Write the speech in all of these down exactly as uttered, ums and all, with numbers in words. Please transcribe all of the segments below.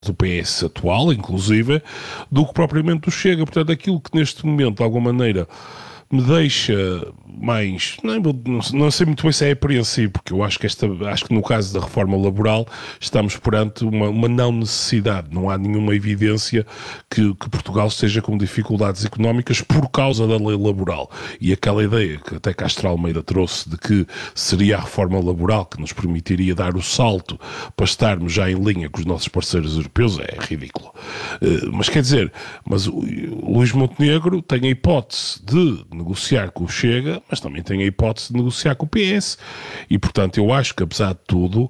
do P S atual, inclusive, do que propriamente do Chega. Portanto, aquilo que neste momento, de alguma maneira, me deixa mais, não, não sei muito bem se é apreensivo, porque eu acho que, esta, acho que no caso da reforma laboral estamos perante uma, uma não necessidade, não há nenhuma evidência que, que Portugal esteja com dificuldades económicas por causa da lei laboral. E aquela ideia que até Castro Almeida trouxe de que seria a reforma laboral que nos permitiria dar o salto para estarmos já em linha com os nossos parceiros europeus é ridículo. Mas quer dizer, mas o Luís Montenegro tem a hipótese de negociar com o Chega, mas também tem a hipótese de negociar com o P S. E, portanto, eu acho que, apesar de tudo,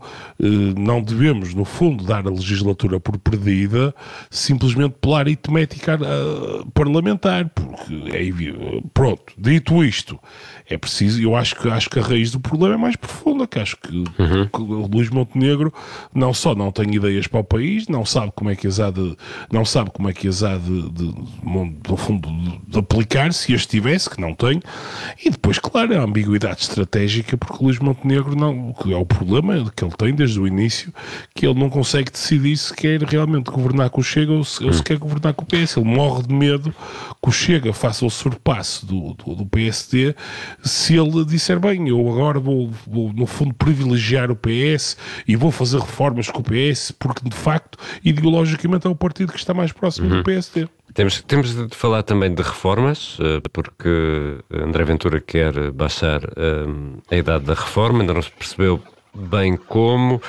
não devemos, no fundo, dar a legislatura por perdida simplesmente pela aritmética parlamentar, porque é pronto, dito isto, é preciso, eu acho que, acho que a raiz do problema é mais profunda, que acho que, uhum. que o Luís Montenegro não só não tem ideias para o país, não sabe como é que as há de, não sabe como é que as há de, de, de, no fundo, de, de aplicar, se as tivesse, que não tem, e depois, claro, a ambiguidade estratégica, porque o Luís Montenegro não, que é o problema que ele tem desde o início, que ele não consegue decidir se quer realmente governar com o Chega ou se, uhum. ou se quer governar com o P S. Ele morre de medo que o Chega faça o surpasso do, do, do P S D se ele disser, bem, eu agora vou, vou, no fundo, privilegiar o P S e vou fazer reformas com o P S, porque, de facto, ideologicamente é o partido que está mais próximo uhum. do P S D. Temos, temos de falar também de reformas, porque André Ventura quer baixar um, a idade da reforma, ainda não se percebeu bem como.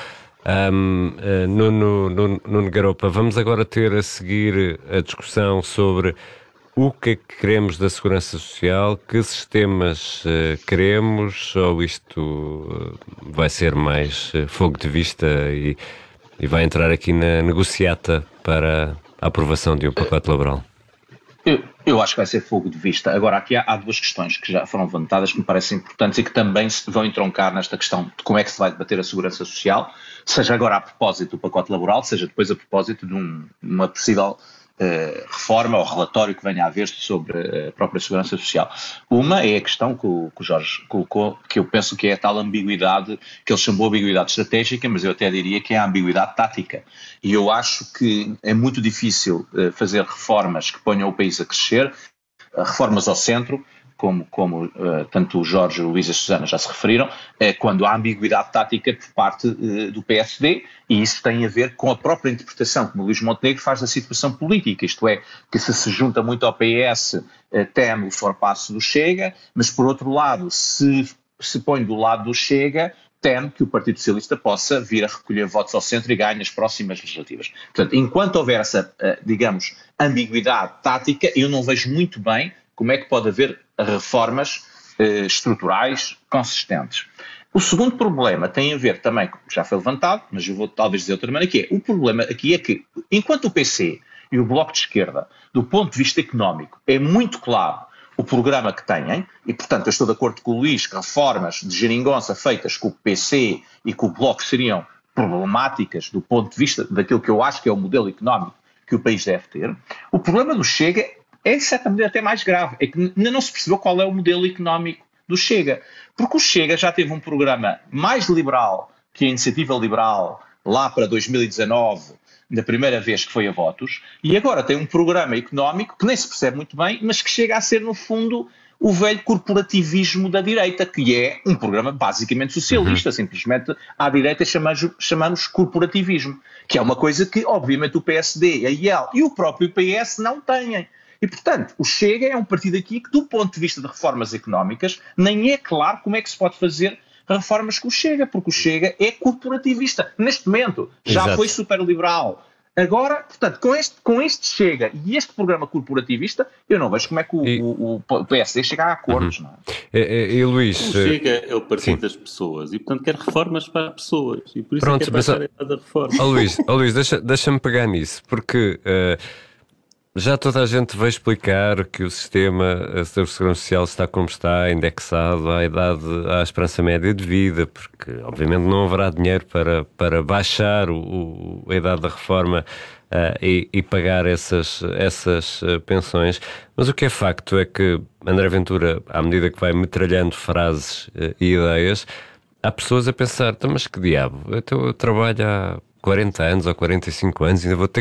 Um, uh, Nuno, Nuno, Nuno Garopa, vamos agora ter a seguir a discussão sobre o que é que queremos da segurança social, que sistemas uh, queremos, ou isto uh, vai ser mais uh, fogo de vista e, e vai entrar aqui na negociata para a aprovação de um pacote laboral? Eu, eu acho que vai ser fogo de vista. Agora, aqui há, há duas questões que já foram levantadas que me parecem importantes e que também se vão entroncar nesta questão de como é que se vai debater a segurança social, seja agora a propósito do pacote laboral, seja depois a propósito de um, uma possível Uh, reforma ou relatório que venha a haver sobre a própria segurança social. Uma é a questão que o, que o Jorge colocou, que eu penso que é a tal ambiguidade, que ele chamou ambiguidade estratégica, mas eu até diria que é a ambiguidade tática. E eu acho que é muito difícil uh, fazer reformas que ponham o país a crescer, uh, reformas ao centro, como, como uh, tanto o Jorge, o Luís e a Susana já se referiram, uh, quando há ambiguidade tática por parte uh, do P S D, e isso tem a ver com a própria interpretação que o Luís Montenegro faz da situação política, isto é, que se se junta muito ao P S, uh, teme o forpasso do Chega, mas por outro lado, se se põe do lado do Chega, teme que o Partido Socialista possa vir a recolher votos ao centro e ganhar nas próximas legislativas. Portanto, enquanto houver essa, uh, digamos, ambiguidade tática, eu não vejo muito bem como é que pode haver reformas eh, estruturais consistentes. O segundo problema tem a ver também, já foi levantado, mas eu vou talvez dizer outra maneira, que é, o problema aqui é que, enquanto o P C e o Bloco de Esquerda, do ponto de vista económico, é muito claro o programa que têm, e portanto eu estou de acordo com o Luís que reformas de geringonça feitas com o P C e com o Bloco seriam problemáticas do ponto de vista daquilo que eu acho que é o modelo económico que o país deve ter, o problema do Chega é, de certa maneira, até mais grave. É que ainda não se percebeu qual é o modelo económico do Chega. Porque o Chega já teve um programa mais liberal que a Iniciativa Liberal lá para dois mil e dezanove, da primeira vez que foi a votos, e agora tem um programa económico que nem se percebe muito bem, mas que chega a ser, no fundo, o velho corporativismo da direita, que é um programa basicamente socialista. Uhum. Simplesmente à direita chamamos, chamamos corporativismo, que é uma coisa que, obviamente, o P S D, a I E L e o próprio P S não têm. E, portanto, o Chega é um partido aqui que, do ponto de vista de reformas económicas, nem é claro como é que se pode fazer reformas com o Chega, porque o Chega é corporativista. Neste momento, já Exato. Foi superliberal. Agora, portanto, com este, com este Chega e este programa corporativista, eu não vejo como é que o, e... o, o P S D chega a acordos. Uhum. Não é? E, e, Luís... O Chega é o partido Sim. das pessoas e, portanto, quer reformas para as pessoas. E por isso Pronto, é que quer baixar a da reforma. Oh, Luís, oh, Luís deixa, deixa-me pegar nisso, porque... Uh, já toda a gente veio explicar que o sistema da Segurança Social está como está, indexado à idade, à esperança média de vida, porque obviamente não haverá dinheiro para, para baixar o, o, a idade da reforma uh, e, e pagar essas, essas uh, pensões. Mas o que é facto é que André Ventura, à medida que vai metralhando frases uh, e ideias, há pessoas a pensar, mas que diabo, eu trabalho há quarenta anos ou quarenta e cinco anos, ainda vou ter